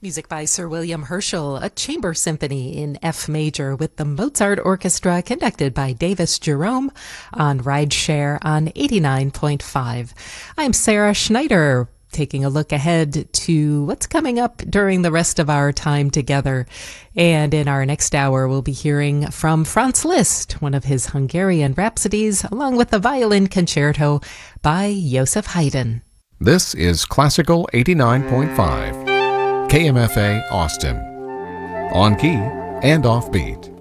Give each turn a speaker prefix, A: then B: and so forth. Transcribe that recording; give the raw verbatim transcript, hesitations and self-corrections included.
A: Music by Sir William Herschel, a chamber symphony in F major with the Mozart Orchestra conducted by Davis Jerome on Rideshare on eighty-nine point five. I'm Sarah Schneider, taking a look ahead to what's coming up during the rest of our time together. And in our next hour, we'll be hearing from Franz Liszt, one of his Hungarian rhapsodies, along with the violin concerto by Joseph Haydn.
B: This is Classical eighty-nine point five. K M F A Austin. On key and off beat.